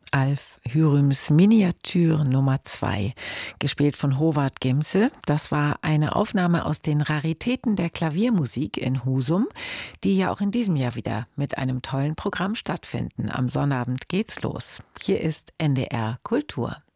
Alf Hürims Miniature Nummer 2, gespielt von Howard Gimse. Das war eine Aufnahme aus den Raritäten der Klaviermusik in Husum, die ja auch in diesem Jahr wieder mit einem tollen Programm stattfinden. Am Sonnabend geht's los. Hier ist NDR Kultur.